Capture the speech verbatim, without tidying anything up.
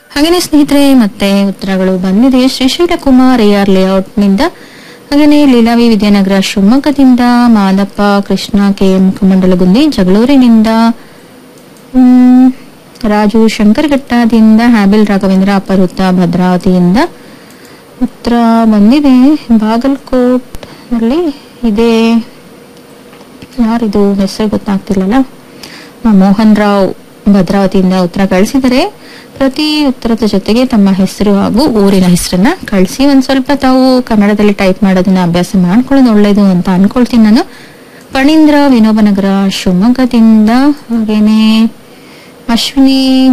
ಹಾಗೇನೆ ಸ್ನೇಹಿತರೆ ಮತ್ತೆ ಉತ್ತರಗಳು ಬಂದಿದೆ. Srishaila Kumar A R layout ನಿಂದ, ಹಾಗೇನೆ ಲೀಲಾವಿ ವಿದ್ಯಾನಗರ ಶಿವಮೊಗ್ಗದಿಂದ, ಮಾದಪ್ಪ ಕೃಷ್ಣ ಕೆ ಎಂ ಕಮಂಡಲಗುಂದಿ ಜಗಳೂರಿನಿಂದ, ಹ್ಮ್ ರಾಜು ಶಂಕರಘಟ್ಟದಿಂದ, ಹ್ಯಾಬಿಲ್ ರಾಘವೇಂದ್ರ ಅಪರುತ್ತ ಭದ್ರಾವತಿಯಿಂದ ಉತ್ತರ ಬಂದಿದೆ. ಬಾಗಲಕೋಟ್ ನಲ್ಲಿ ಇದೆ, ಯಾರಿದು ಹೆಸರು ಗೊತ್ತಾಗ್ತಿಲ್ಲಲ್ಲ. ಮೋಹನ್ ರಾವ್ ಭದ್ರಾವತಿಯಿಂದ ಉತ್ತರ ಕಳಿಸಿದರೆ, ಪ್ರತಿ ಉತ್ತರದ ಜೊತೆಗೆ ತಮ್ಮ ಹೆಸರು ಹಾಗೂ ಊರಿನ ಹೆಸರನ್ನ ಕಳಿಸಿ. ಒಂದ್ ಸ್ವಲ್ಪ ತಾವು ಕನ್ನಡದಲ್ಲಿ ಟೈಪ್ ಮಾಡೋದನ್ನ ಅಭ್ಯಾಸ ಮಾಡ್ಕೊಳ್ಳೋದು ಒಳ್ಳೇದು ಅಂತ ಅನ್ಕೊಳ್ತೀನಿ ನಾನು. ಪಣೀಂದ್ರ ವಿನೋಬನಗರ ಶಿವಮೊಗ್ಗದಿಂದ, ಹಾಗೇನೆ ಅಶ್ವಿನಿ